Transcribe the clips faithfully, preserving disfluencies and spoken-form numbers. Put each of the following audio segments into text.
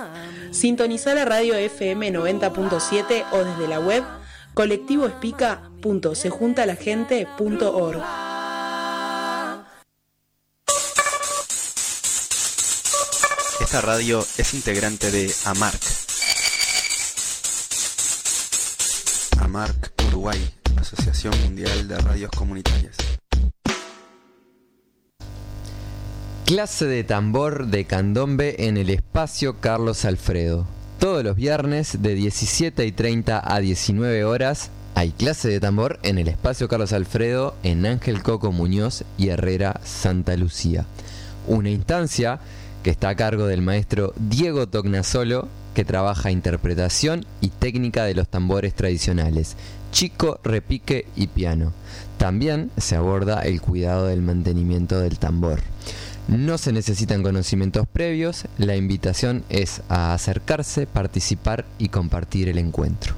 Sintonizá la radio F M noventa punto siete o desde la web colectivoespica punto sejuntalaGente punto org. Esta radio es integrante de AMARC. AMARC Uruguay, Asociación Mundial de Radios Comunitarias. Clase de tambor de candombe en el espacio Carlos Alfredo. Todos los viernes de diecisiete y treinta a diecinueve horas hay clase de tambor en el espacio Carlos Alfredo en Ángel Coco Muñoz y Herrera, Santa Lucía. Una instancia que está a cargo del maestro Diego Tognasolo, que trabaja interpretación y técnica de los tambores tradicionales, chico, repique y piano. También se aborda el cuidado del mantenimiento del tambor. No se necesitan conocimientos previos, la invitación es a acercarse, participar y compartir el encuentro.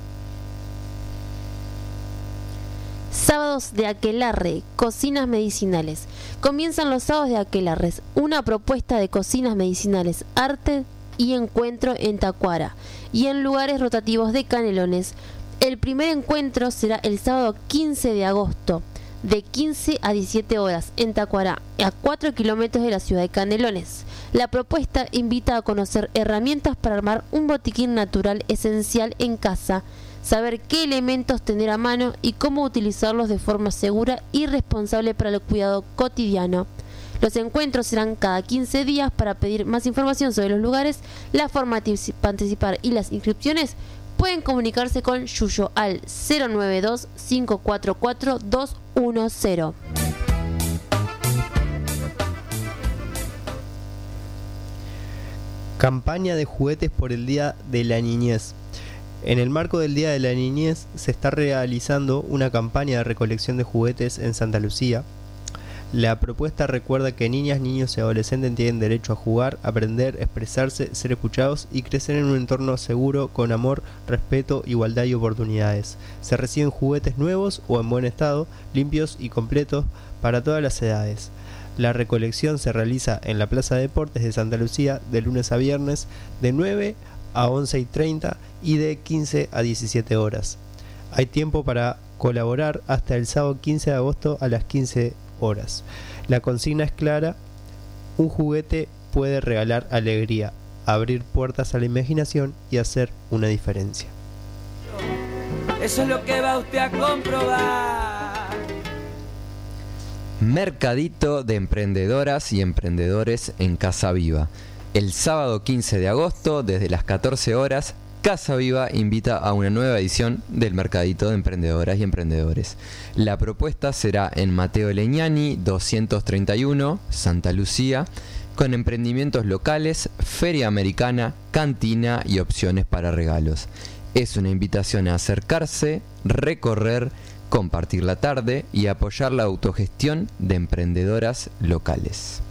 Sábados de aquelarre, cocinas medicinales. Comienzan los sábados de aquelarres, una propuesta de cocinas medicinales, arte y encuentro en Tacuara y en lugares rotativos de Canelones. El primer encuentro será el sábado quince de agosto, de quince a diecisiete horas, en Tacuara, a cuatro kilómetros de la ciudad de Canelones. La propuesta invita a conocer herramientas para armar un botiquín natural esencial en casa, saber qué elementos tener a mano y cómo utilizarlos de forma segura y responsable para el cuidado cotidiano. Los encuentros serán cada quince días. Para pedir más información sobre los lugares, la forma de participar y las inscripciones, pueden comunicarse con Yuyo al cero nueve dos, cinco cuatro cuatro, dos uno cero. Campaña de juguetes por el Día de la Niñez. En el marco del Día de la Niñez se está realizando una campaña de recolección de juguetes en Santa Lucía. La propuesta recuerda que niñas, niños y adolescentes tienen derecho a jugar, aprender, expresarse, ser escuchados y crecer en un entorno seguro con amor, respeto, igualdad y oportunidades. Se reciben juguetes nuevos o en buen estado, limpios y completos para todas las edades. La recolección se realiza en la Plaza de Deportes de Santa Lucía de lunes a viernes de nueve a once y treinta y de quince a diecisiete horas. Hay tiempo para colaborar hasta el sábado quince de agosto a las quince horas. La consigna es clara: un juguete puede regalar alegría, abrir puertas a la imaginación y hacer una diferencia. Eso es lo que va usted a comprobar. Mercadito de emprendedoras y emprendedores en Casa Viva. El sábado quince de agosto, desde las catorce horas, Casa Viva invita a una nueva edición del Mercadito de Emprendedoras y Emprendedores. La propuesta será en Mateo Leñani doscientos treinta y uno, Santa Lucía, con emprendimientos locales, feria americana, cantina y opciones para regalos. Es una invitación a acercarse, recorrer, compartir la tarde y apoyar la autogestión de emprendedoras locales.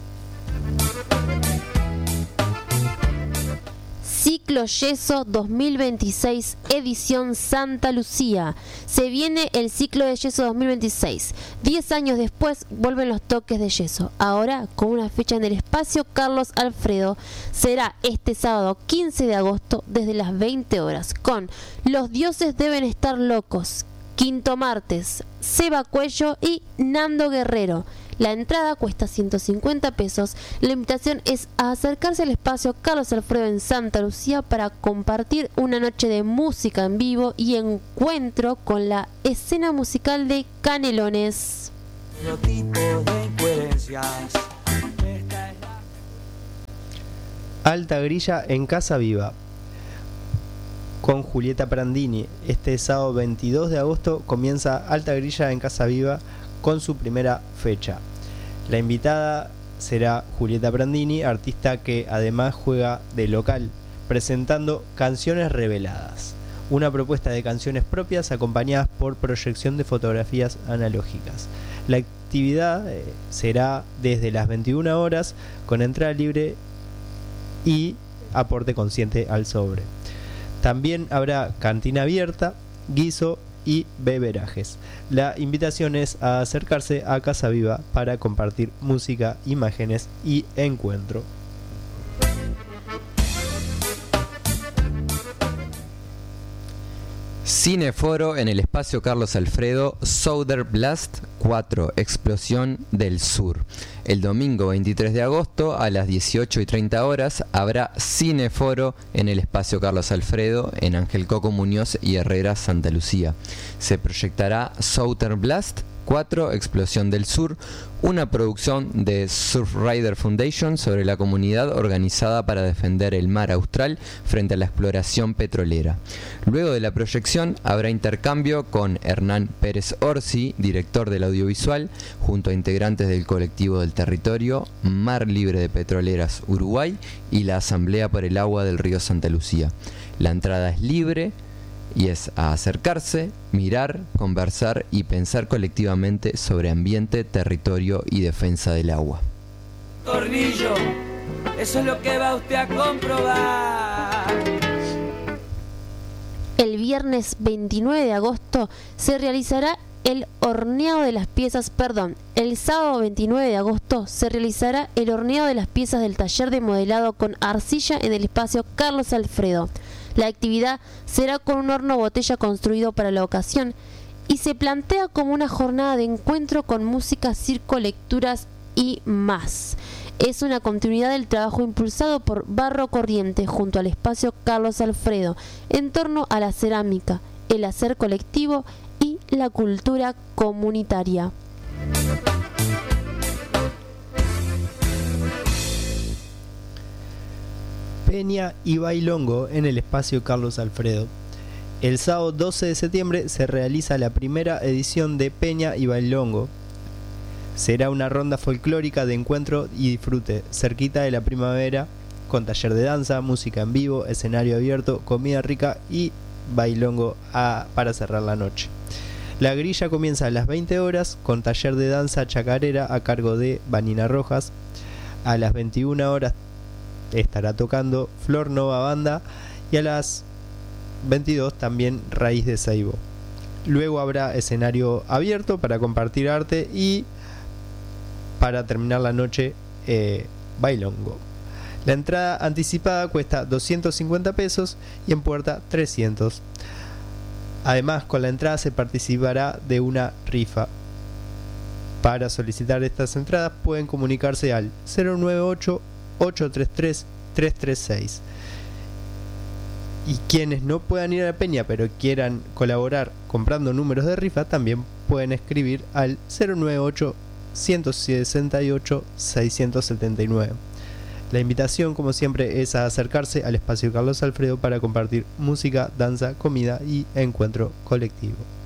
Ciclo Yeso dos mil veintiséis, edición Santa Lucía. Se viene el ciclo de Yeso dos mil veintiséis. Diez años después vuelven los toques de yeso. Ahora con una fecha en el espacio Carlos Alfredo. Será este sábado quince de agosto desde las veinte horas con Los Dioses Deben Estar Locos, Quinto Martes, Seba Cuello y Nando Guerrero. La entrada cuesta ciento cincuenta pesos. La invitación es a acercarse al espacio Carlos Alfredo en Santa Lucía para compartir una noche de música en vivo y encuentro con la escena musical de Canelones. Alta Grilla en Casa Viva con Julieta Prandini. Este sábado veintidós de agosto comienza Alta Grilla en Casa Viva con su primera fecha. La invitada será Julieta Prandini, artista que además juega de local, presentando Canciones Reveladas, una propuesta de canciones propias acompañadas por proyección de fotografías analógicas. La actividad eh, será desde las veintiuna horas con entrada libre y aporte consciente al sobre. También habrá cantina abierta, guiso y beberajes. La invitación es a acercarse a Casa Viva para compartir música, imágenes y encuentro. Cineforo en el espacio Carlos Alfredo, Souderblast cuatro, Explosión del Sur. El domingo veintitrés de agosto a las dieciocho y treinta horas habrá Cineforo en el espacio Carlos Alfredo en Ángel Coco Muñoz y Herrera, Santa Lucía. Se proyectará Souderblast cuatro, Explosión del Sur, una producción de Surfrider Foundation sobre la comunidad organizada para defender el mar austral frente a la exploración petrolera. Luego de la proyección habrá intercambio con Hernán Pérez Orsi, director del audiovisual, junto a integrantes del colectivo del territorio Mar Libre de Petroleras Uruguay y la Asamblea por el Agua del Río Santa Lucía. La entrada es libre y es a acercarse, mirar, conversar y pensar colectivamente sobre ambiente, territorio y defensa del agua. Tornillo, eso es lo que va usted a comprobar. El viernes veintinueve de agosto se realizará el horneado de las piezas, perdón, el sábado veintinueve de agosto se realizará el horneado de las piezas del taller de modelado con arcilla en el espacio Carlos Alfredo. La actividad será con un horno botella construido para la ocasión y se plantea como una jornada de encuentro con música, circo, lecturas y más. Es una continuidad del trabajo impulsado por Barro Corriente junto al espacio Carlos Alfredo en torno a la cerámica, el hacer colectivo y la cultura comunitaria. Peña y bailongo en el espacio Carlos Alfredo. El sábado doce de septiembre se realiza la primera edición de Peña y bailongo. Será una ronda folclórica de encuentro y disfrute, cerquita de la primavera, con taller de danza, música en vivo, escenario abierto, comida rica y bailongo a, para cerrar la noche. La grilla comienza a las veinte horas con taller de danza chacarera a cargo de Vanina Rojas. A las veintiuna horas estará tocando Flor Nova Banda y a las veintidós también Raíz de Saibo. Luego habrá escenario abierto para compartir arte y para terminar la noche eh, bailongo. La entrada anticipada cuesta doscientos cincuenta pesos y en puerta trescientos. Además, con la entrada se participará de una rifa. Para solicitar estas entradas pueden comunicarse al cero nueve ocho, ocho tres tres, tres tres seis. Y quienes no puedan ir a la peña pero quieran colaborar comprando números de rifa también pueden escribir al cero nueve ocho, uno sesenta y ocho, seiscientos setenta y nueve. La invitación, como siempre, es a acercarse al espacio Carlos Alfredo para compartir música, danza, comida y encuentro colectivo.